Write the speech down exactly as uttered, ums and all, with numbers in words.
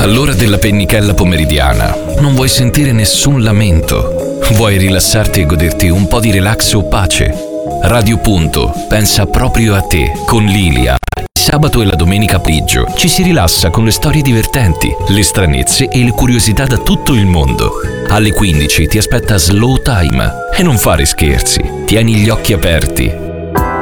All'ora della pennichella pomeridiana non vuoi sentire nessun lamento. Vuoi rilassarti e goderti un po' di relax o pace? Radio Punto pensa proprio a te con Lilia. Il sabato e la domenica pomeriggio ci si rilassa con le storie divertenti, le stranezze e le curiosità da tutto il mondo. Alle quindici ti aspetta Slow Time e non fare scherzi. Tieni gli occhi aperti